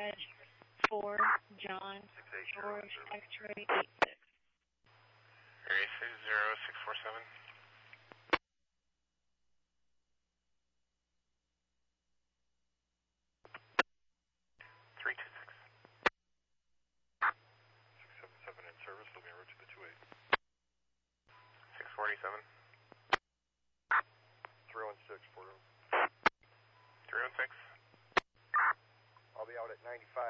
Reg 4, John, George, X-ray 86. Area 60647. 326. 677 in service, looking en route to the 28. 647. 316, Fort 316. I'll be out at 95.